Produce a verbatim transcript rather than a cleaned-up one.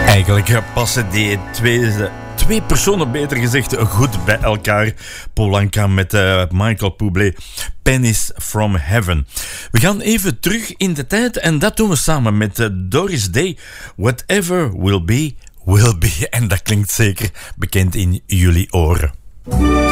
Eigenlijk passen die twee, twee personen, beter gezegd, goed bij elkaar. Paul Anka met uh, Michael Bublé, Pennies from Heaven. We gaan even terug in de tijd en dat doen we samen met uh, Doris Day. Whatever will be, will be. En dat klinkt zeker bekend in jullie oren.